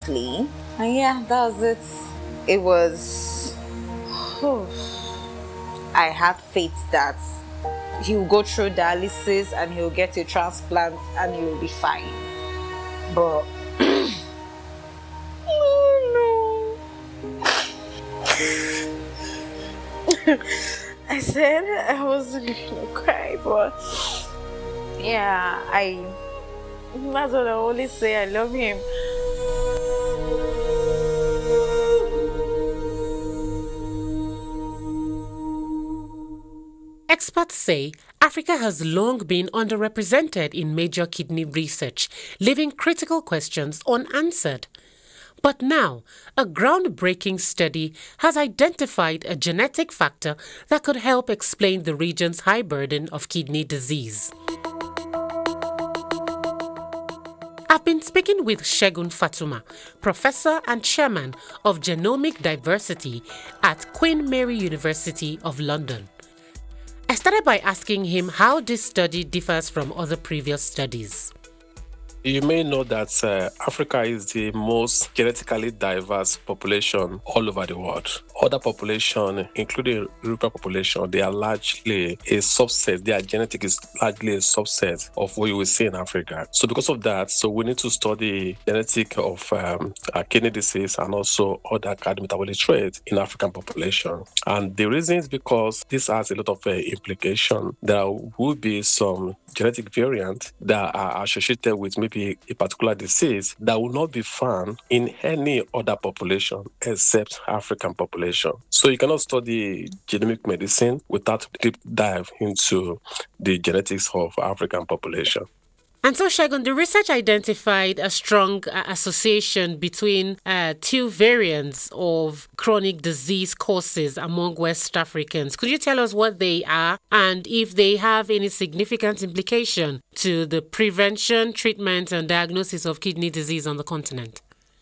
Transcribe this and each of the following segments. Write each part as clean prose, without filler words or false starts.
honestly. And yeah, that was it. It was. I had faith that he'll go through dialysis and he'll get a transplant and he'll be fine. But oh no. I said I wasn't gonna cry, but yeah, that's what I always say. I love him. Experts say Africa has long been underrepresented in major kidney research, leaving critical questions unanswered. But now, a groundbreaking study has identified a genetic factor that could help explain the region's high burden of kidney disease. I've been speaking with Segun Fatuma, professor and chairman of Genomic Diversity at Queen Mary University of London. I started by asking him how this study differs from other previous studies. You may know that Africa is the most genetically diverse population all over the world. Other populations, including European population, they are largely a subset. Their genetic is largely a subset of what you will see in Africa. So because of that, we need to study genetic of kidney disease and also other cardiometabolic traits in African population. And the reason is because this has a lot of implication. There will be some genetic variants that are associated with maybe a particular disease that will not be found in any other population except African population. So you cannot study genomic medicine without deep dive into the genetics of African population. And so, Segun, the research identified a strong association between two variants of chronic disease causes among West Africans. Could you tell us what they are and if they have any significant implication to the prevention, treatment, and diagnosis of kidney disease on the continent?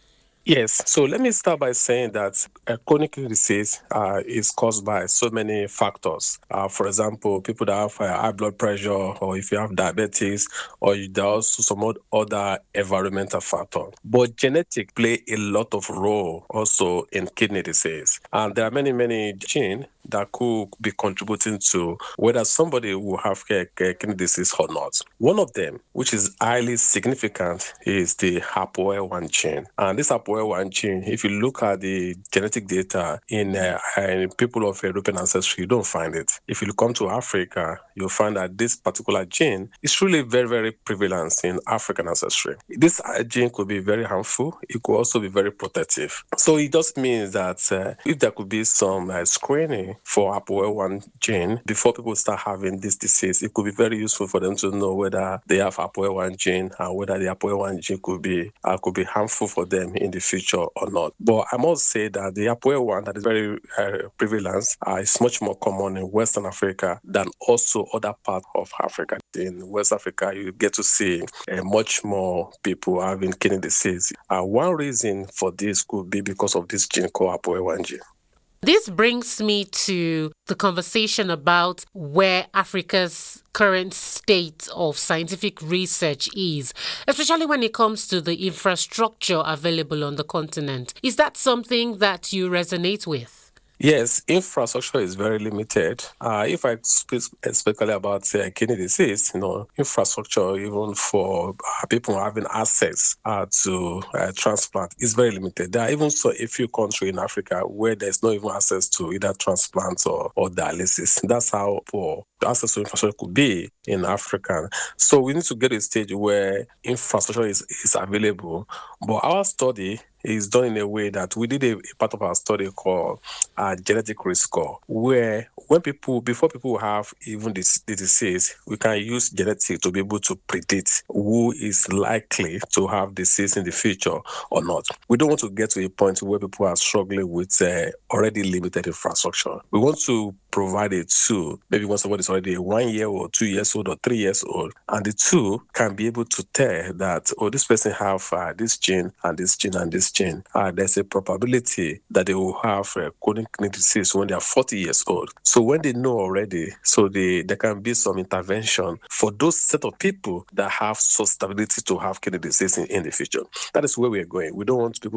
Yes. So let me start by saying that chronic kidney disease is caused by so many factors. For example, people that have high blood pressure, or if you have diabetes, or there are also some other environmental factors. But genetics play a lot of role also in kidney disease. And there are many genes that could be contributing to whether somebody will have kidney disease or not. One of them, which is highly significant, is the APOL1 gene. And this APOL1 gene, if you look at the genetic data in people of European ancestry, you don't find it. If you come to Africa, you'll find that this particular gene is really very prevalent in African ancestry. This gene could be very harmful. It could also be very protective. So it just means that if there could be some screening for APOL1 gene before people start having this disease, it could be very useful for them to know whether they have APOL1 gene and whether the APOL1 gene could be harmful for them in the future or not. But I must say that the APOL1 that is very prevalent is much more common in Western Africa than also other parts of Africa. In West Africa, you get to see much more people having kidney disease. One reason for this could be because of this gene called APOL1 gene. This brings me to the conversation about where Africa's current state of scientific research is, especially when it comes to the infrastructure available on the continent. Is that something that you resonate with? Yes, infrastructure is very limited. If I speak especially about kidney disease, infrastructure even for people having access to transplant is very limited. There are even a few countries in Africa where there's not even access to either transplants or dialysis. That's how poor access to infrastructure could be in Africa. So we need to get to a stage where infrastructure is available. But our study is done in a way that we did a part of our study called genetic risk score, where before people have even the disease, we can use genetics to be able to predict who is likely to have disease in the future or not. We don't want to get to a point where people are struggling with already limited infrastructure. We want to provide a tool, maybe when somebody is already 1 year or 2 years old or 3 years old, and the tool can be able to tell that, this person have this gene and this gene and this gene. There's a probability that they will have chronic kidney disease when they are 40 years old. So when they know already, there can be some intervention for those set of people that have susceptibility to have kidney disease in the future. That is where we are going. We don't want people